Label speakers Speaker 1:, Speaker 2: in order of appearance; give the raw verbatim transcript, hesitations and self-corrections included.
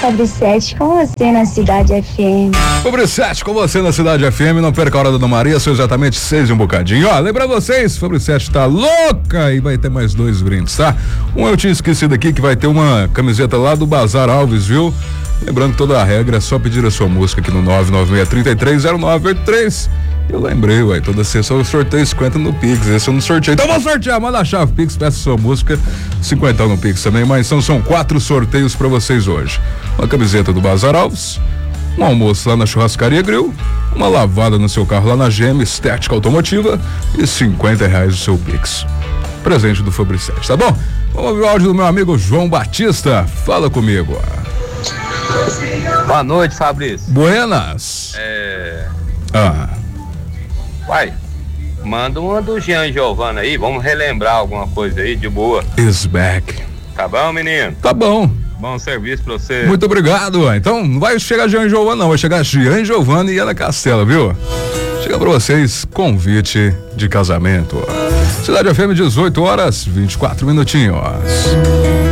Speaker 1: Fabricete com você na Cidade F M.
Speaker 2: Fabricete com você na Cidade F M, não perca a hora da Dona Maria, são exatamente seis e um bocadinho. Ó, lembra vocês, Fabricete tá louca e vai ter mais dois brindes, tá? Um eu tinha esquecido aqui, que vai ter uma camiseta lá do Bazar Alves, viu? Lembrando toda a regra, é só pedir a sua música aqui no nove nove seis, três três zero nove oito três. Eu lembrei, ué, toda sexta eu sorteio cinquenta no Pix, esse eu não sorteio. Então vou sortear, manda a chave Pix, peça sua música, cinquenta no Pix também, mas são, são quatro sorteios pra vocês hoje. Uma camiseta do Bazar Alves, um almoço lá na Churrascaria Grill, uma lavada no seu carro lá na G M Estética Automotiva e cinquenta reais o seu Pix. Presente do Fabricete, tá bom? Vamos ouvir o áudio do meu amigo João Batista. Fala comigo.
Speaker 3: Boa noite, Fabrício.
Speaker 2: Buenas.
Speaker 3: É...
Speaker 2: Ah.
Speaker 3: Pai, manda uma do Jean Giovanna aí, vamos relembrar alguma coisa aí de boa.
Speaker 2: Is back.
Speaker 3: Tá bom, menino?
Speaker 2: Tá bom.
Speaker 3: Bom serviço pra você.
Speaker 2: Muito obrigado, ué. Então não vai chegar Jean Giovanna não, vai chegar Jean Giovanna e Ana Castela, viu? Chega pra vocês, convite de casamento. Cidade F M, dezoito horas, vinte e quatro minutinhos.